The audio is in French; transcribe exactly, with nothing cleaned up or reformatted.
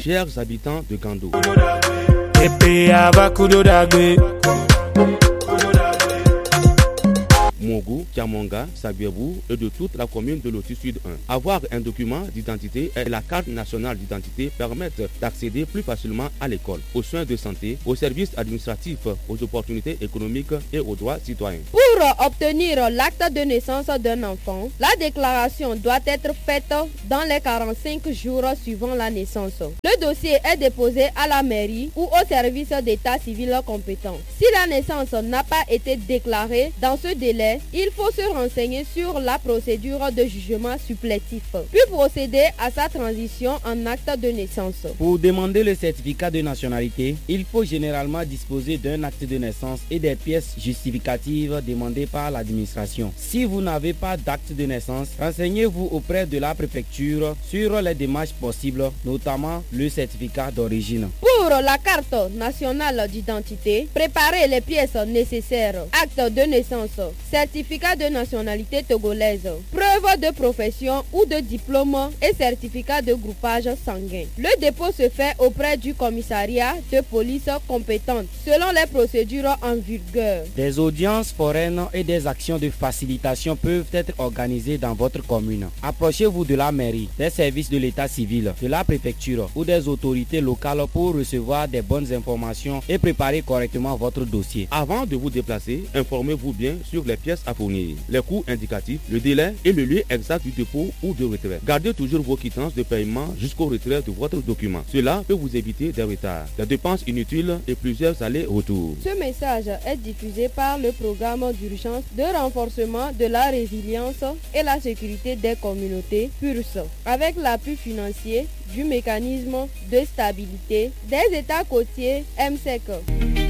Chers habitants de Gando, Mogo, Kiamonga, Saguebou et de toute la commune de Lotus Sud un. Avoir un document d'identité et la carte nationale d'identité permettent d'accéder plus facilement à l'école, aux soins de santé, aux services administratifs, aux opportunités économiques et aux droits citoyens. Pour obtenir l'acte de naissance d'un enfant, la déclaration doit être faite dans les quarante-cinq jours suivant la naissance. Le dossier est déposé à la mairie ou au service d'état civil compétent. Si la naissance n'a pas été déclarée dans ce délai, il faut se renseigner sur la procédure de jugement supplétif, puis procéder à sa transition en acte de naissance. Pour demander le certificat de nationalité, il faut généralement disposer d'un acte de naissance et des pièces justificatives demandées par l'administration. Si vous n'avez pas d'acte de naissance, renseignez-vous auprès de la préfecture sur les démarches possibles, notamment le certificat d'origine. Pour la carte nationale d'identité, préparez les pièces nécessaires: acte de naissance, certificat de nationalité togolaise, preuve de profession ou de diplôme et certificat de groupage sanguin. Le dépôt se fait auprès du commissariat de police compétente selon les procédures en vigueur. Des audiences foraines et des actions de facilitation peuvent être organisées dans votre commune. Approchez-vous de la mairie, des services de l'état civil, de la préfecture ou des autorités locales pour recevoir des bonnes informations et préparer correctement votre dossier. Avant de vous déplacer, informez-vous bien sur les pièces à fournir, les coûts indicatifs, le délai et le lieu exact du dépôt ou de retrait. Gardez toujours vos quittances de paiement jusqu'au retrait de votre document. Cela peut vous éviter des retards, des dépenses inutiles et plusieurs allers-retours. Ce message est diffusé par le programme d'urgence de renforcement de la résilience et la sécurité des communautés PURS, avec l'appui financier du mécanisme de stabilité des États côtiers M S E C.